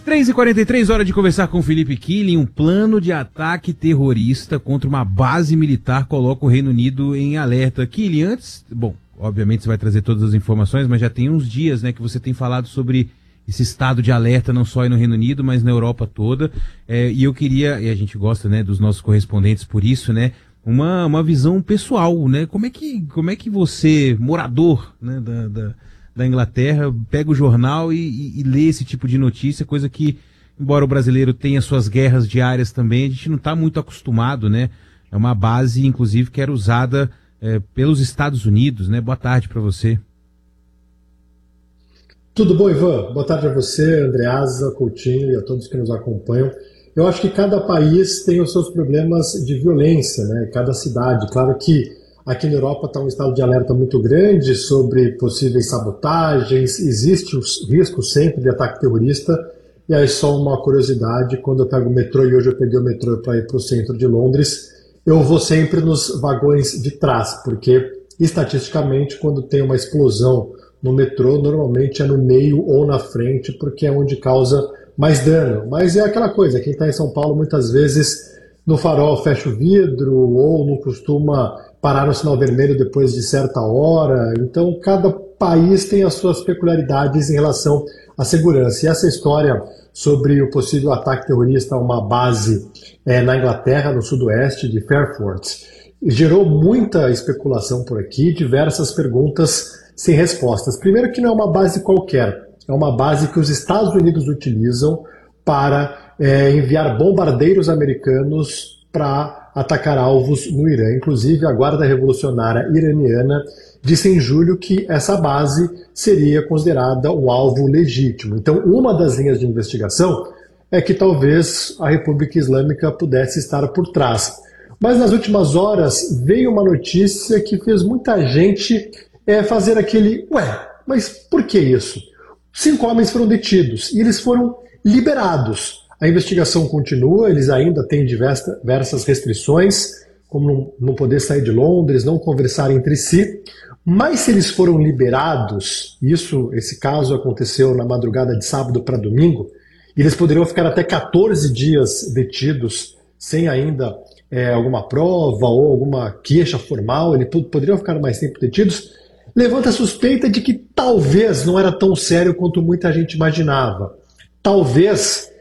3h43, hora de conversar com o Felipe Killing. Um plano de ataque terrorista contra uma base militar coloca o Reino Unido em alerta. Killing, antes, bom, obviamente você vai trazer todas as informações, mas já tem uns dias, né, que você tem falado sobre esse estado de alerta, não só aí no Reino Unido, mas na Europa toda. E eu queria, e a gente gosta, né, dos nossos correspondentes por isso, né, uma visão pessoal, né? Como é que você, morador, né, da Inglaterra, pega o jornal e lê esse tipo de notícia, coisa que, embora o brasileiro tenha suas guerras diárias também, a gente não está muito acostumado, né? É uma base, inclusive, que era usada pelos Estados Unidos, né? Boa tarde para você. Tudo bom, Ivan? Boa tarde a você, Andreasa, Coutinho e a todos que nos acompanham. Eu acho que cada país tem os seus problemas de violência, né? Cada cidade. Claro que aqui na Europa está um estado de alerta muito grande sobre possíveis sabotagens, existe o risco sempre de ataque terrorista. E aí só uma curiosidade, quando eu pego o metrô, e hoje eu peguei o metrô para ir para o centro de Londres, eu vou sempre nos vagões de trás, porque estatisticamente quando tem uma explosão no metrô, normalmente é no meio ou na frente, porque é onde causa mais dano. Mas é aquela coisa, quem está em São Paulo muitas vezes no farol fecha o vidro ou não costuma parar no sinal vermelho depois de certa hora. Então cada país tem as suas peculiaridades em relação à segurança. E essa história sobre o possível ataque terrorista a uma base na Inglaterra, no sudoeste de Fairford, gerou muita especulação por aqui, diversas perguntas sem respostas. Primeiro que não é uma base qualquer, é uma base que os Estados Unidos utilizam para enviar bombardeiros americanos para atacar alvos no Irã. Inclusive, a Guarda Revolucionária Iraniana disse em julho que essa base seria considerada um alvo legítimo. Então, uma das linhas de investigação é que talvez a República Islâmica pudesse estar por trás. Mas nas últimas horas veio uma notícia que fez muita gente fazer aquele, mas por que isso? 5 homens foram detidos e eles foram liberados. A investigação continua, eles ainda têm diversas restrições, como não poder sair de Londres, não conversar entre si, mas se eles foram liberados, esse caso aconteceu na madrugada de sábado para domingo, e eles poderiam ficar até 14 dias detidos sem ainda alguma prova ou alguma queixa formal, eles poderiam ficar mais tempo detidos, levanta a suspeita de que talvez não era tão sério quanto muita gente imaginava. Talvez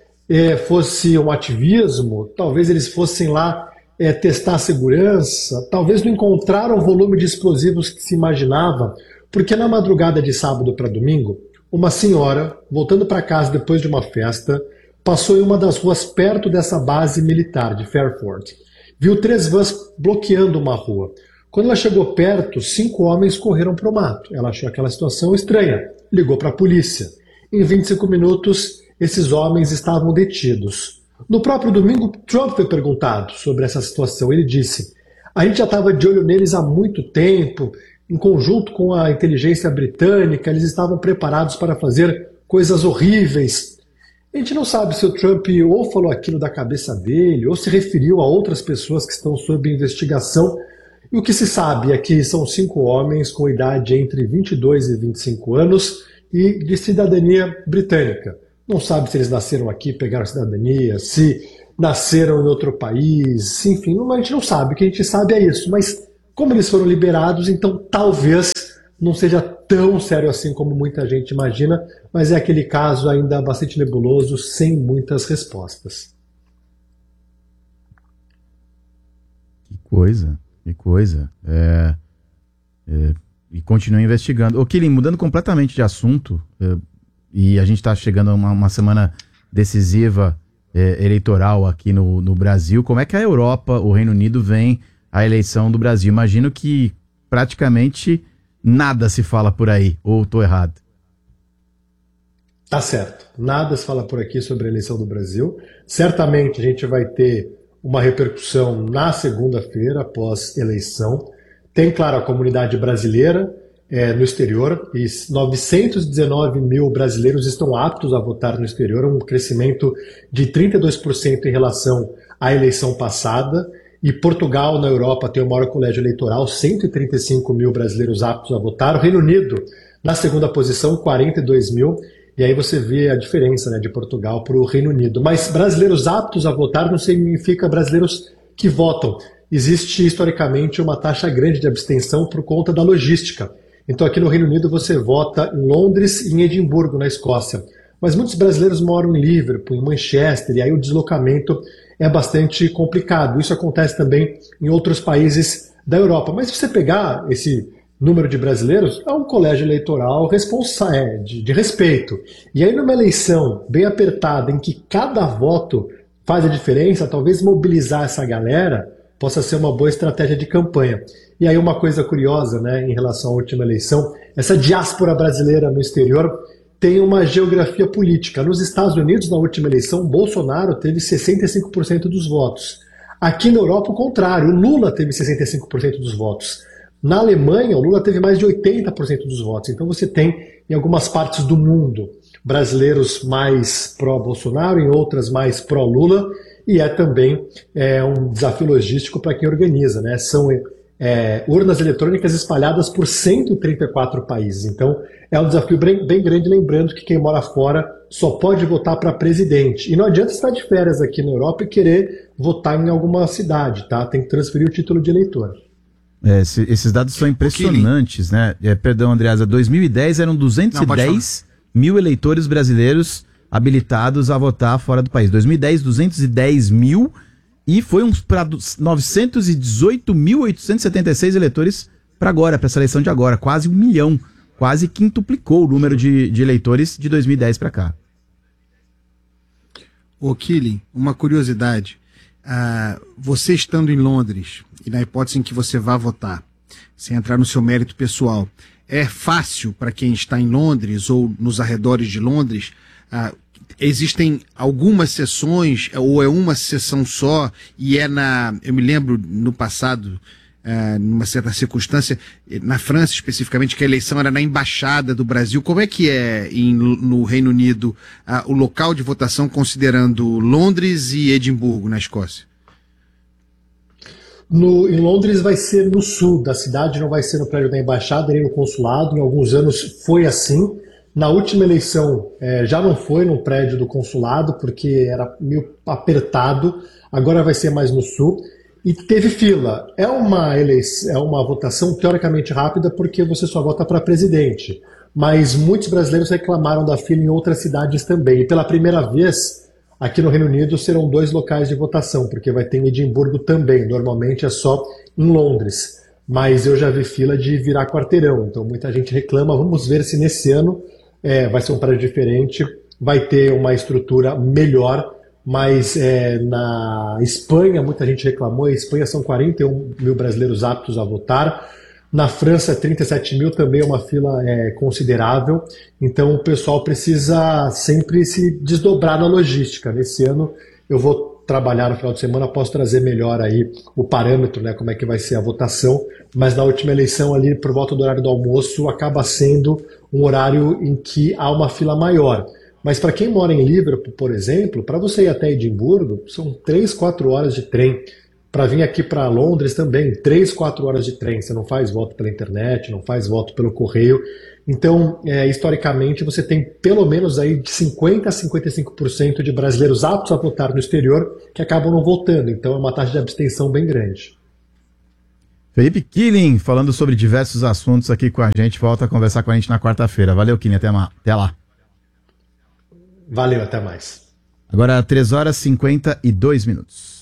fosse um ativismo, talvez eles fossem lá testar a segurança, talvez não encontraram o volume de explosivos que se imaginava, porque na madrugada de sábado para domingo, uma senhora, voltando para casa depois de uma festa, passou em uma das ruas perto dessa base militar de Fairford. Viu 3 vans bloqueando uma rua. Quando ela chegou perto, 5 homens correram para o mato. Ela achou aquela situação estranha, ligou para a polícia. Em 25 minutos, esses homens estavam detidos. No próprio domingo, Trump foi perguntado sobre essa situação. Ele disse: a gente já estava de olho neles há muito tempo, em conjunto com a inteligência britânica, eles estavam preparados para fazer coisas horríveis. A gente não sabe se o Trump ou falou aquilo da cabeça dele, ou se referiu a outras pessoas que estão sob investigação. E o que se sabe é que são 5 homens com idade entre 22 e 25 anos e de cidadania britânica. Não sabe se eles nasceram aqui, pegaram cidadania, se nasceram em outro país, enfim, a gente não sabe. O que a gente sabe é isso. Mas como eles foram liberados, então talvez não seja tão sério assim como muita gente imagina, mas é aquele caso ainda bastante nebuloso, sem muitas respostas. Que coisa. E continua investigando. Killing, mudando completamente de assunto, e a gente está chegando a uma semana decisiva eleitoral aqui no Brasil, como é que a Europa, o Reino Unido, vem à eleição do Brasil? Imagino que praticamente nada se fala por aí, ou estou errado? Tá certo. Nada se fala por aqui sobre a eleição do Brasil. Certamente a gente vai ter uma repercussão na segunda-feira, após eleição. Tem, claro, a comunidade brasileira no exterior, e 919 mil brasileiros estão aptos a votar no exterior, um crescimento de 32% em relação à eleição passada. E Portugal, na Europa, tem o maior colégio eleitoral, 135 mil brasileiros aptos a votar. O Reino Unido, na segunda posição, 42 mil. E aí você vê a diferença, né, de Portugal para o Reino Unido. Mas brasileiros aptos a votar não significa brasileiros que votam. Existe historicamente uma taxa grande de abstenção por conta da logística. Então aqui no Reino Unido você vota em Londres e em Edimburgo, na Escócia. Mas muitos brasileiros moram em Liverpool, em Manchester, e aí o deslocamento é bastante complicado. Isso acontece também em outros países da Europa. Mas se você pegar esse número de brasileiros, é um colégio eleitoral de respeito. E aí numa eleição bem apertada, em que cada voto faz a diferença, talvez mobilizar essa galera possa ser uma boa estratégia de campanha. E aí uma coisa curiosa, né, em relação à última eleição, essa diáspora brasileira no exterior tem uma geografia política. Nos Estados Unidos, na última eleição, Bolsonaro teve 65% dos votos. Aqui na Europa, o contrário, o Lula teve 65% dos votos. Na Alemanha, o Lula teve mais de 80% dos votos. Então você tem, em algumas partes do mundo, brasileiros mais pró-Bolsonaro, em outras mais pró-Lula, e é também um desafio logístico para quem organiza, né? São urnas eletrônicas espalhadas por 134 países. Então é um desafio bem grande, lembrando que quem mora fora só pode votar para presidente. E não adianta estar de férias aqui na Europa e querer votar em alguma cidade, tá? Tem que transferir o título de eleitor. Esses dados são impressionantes, né? Perdão, Andreasa, 2010 eram 210 mil eleitores brasileiros habilitados a votar fora do país. 2010, 210 mil e foi para 918.876 eleitores para agora, para essa eleição de agora. Quase 1 milhão, quase quintuplicou o número de eleitores de 2010 para cá. Ô Killing, uma curiosidade. Você estando em Londres, e na hipótese em que você vá votar, sem entrar no seu mérito pessoal, é fácil para quem está em Londres ou nos arredores de Londres? Existem algumas sessões, ou é uma sessão só, e eu me lembro no passado, numa certa circunstância, na França especificamente, que a eleição era na Embaixada do Brasil. Como é que é no Reino Unido o local de votação, considerando Londres e Edimburgo, na Escócia? Em Londres vai ser no sul da cidade, não vai ser no prédio da Embaixada, nem no consulado. Em alguns anos foi assim. Na última eleição já não foi no prédio do consulado, porque era meio apertado. Agora vai ser mais no sul. E teve fila. É uma votação teoricamente rápida, porque você só vota para presidente. Mas muitos brasileiros reclamaram da fila em outras cidades também. E pela primeira vez, aqui no Reino Unido, serão 2 locais de votação, porque vai ter em Edimburgo também. Normalmente é só em Londres. Mas eu já vi fila de virar quarteirão. Então muita gente reclama. Vamos ver se nesse ano vai ser um prédio diferente, vai ter uma estrutura melhor. Mas na Espanha, muita gente reclamou. A Espanha são 41 mil brasileiros aptos a votar. Na França, 37 mil, também é uma fila considerável. Então o pessoal precisa sempre se desdobrar na logística. Nesse ano eu vou trabalhar no final de semana, posso trazer melhor aí o parâmetro, né, como é que vai ser a votação. Mas na última eleição, ali por volta do horário do almoço, acaba sendo um horário em que há uma fila maior. Mas para quem mora em Liverpool, por exemplo, para você ir até Edimburgo, são 3, 4 horas de trem. Para vir aqui para Londres também, 3, 4 horas de trem. Você não faz voto pela internet, não faz voto pelo correio. Então, historicamente, você tem pelo menos aí de 50% a 55% de brasileiros aptos a votar no exterior que acabam não votando. Então, é uma taxa de abstenção bem grande. Felipe Killing, falando sobre diversos assuntos aqui com a gente, volta a conversar com a gente na quarta-feira. Valeu, Killing, até lá. Valeu, até mais. Agora, 3 horas e 52 minutos.